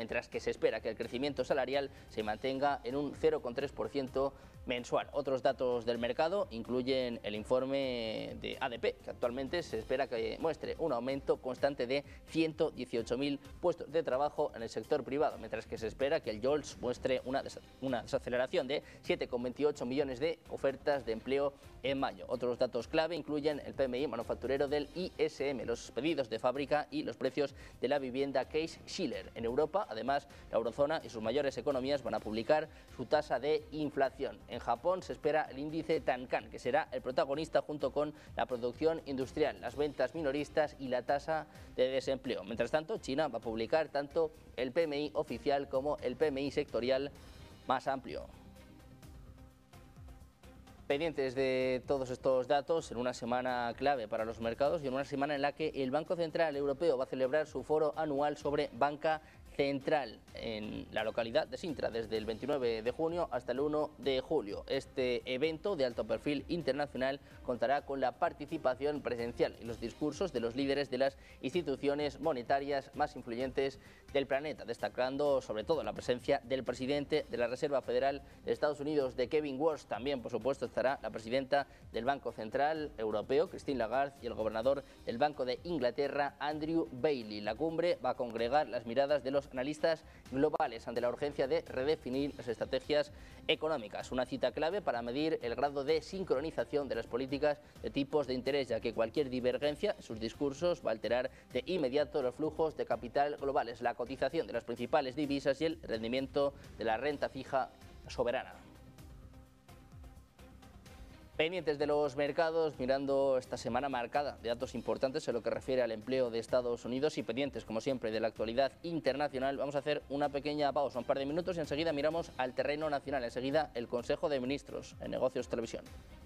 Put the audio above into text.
mientras que se espera que el crecimiento salarial se mantenga en un 0,3% mensual. Otros datos del mercado incluyen el informe de ADP, que actualmente se espera que muestre un aumento constante de 118.000 puestos de trabajo en el sector privado, mientras que se espera que el JOLTS muestre una desaceleración de 7,28 millones de ofertas de empleo en mayo. Otros datos clave incluyen el PMI manufacturero del ISM, los pedidos de fábrica y los precios de la vivienda Case-Shiller. En Europa, además, la eurozona y sus mayores economías van a publicar su tasa de inflación. En Japón se espera el índice Tankan, que será el protagonista junto con la producción industrial, las ventas minoristas y la tasa de desempleo. Mientras tanto, China va a publicar tanto el PMI oficial como el PMI sectorial más amplio. Pendientes de todos estos datos en una semana clave para los mercados y en una semana en la que el Banco Central Europeo va a celebrar su foro anual sobre banca central en la localidad de Sintra desde el 29 de junio hasta el 1 de julio. Este evento de alto perfil internacional contará con la participación presencial y los discursos de los líderes de las instituciones monetarias más influyentes del planeta, destacando sobre todo la presencia del presidente de la Reserva Federal de Estados Unidos, de Kevin Walsh. También, por supuesto, estará la presidenta del Banco Central Europeo, Christine Lagarde, y el gobernador del Banco de Inglaterra, Andrew Bailey. La cumbre va a congregar las miradas de los analistas globales ante la urgencia de redefinir las estrategias económicas. Una cita clave para medir el grado de sincronización de las políticas de tipos de interés, ya que cualquier divergencia en sus discursos va a alterar de inmediato los flujos de capital globales, la cotización de las principales divisas y el rendimiento de la renta fija soberana. Pendientes de los mercados, mirando esta semana marcada de datos importantes en lo que refiere al empleo de Estados Unidos y pendientes, como siempre, de la actualidad internacional, vamos a hacer una pequeña pausa, un par de minutos y enseguida miramos al terreno nacional, enseguida el Consejo de Ministros en Negocios Televisión.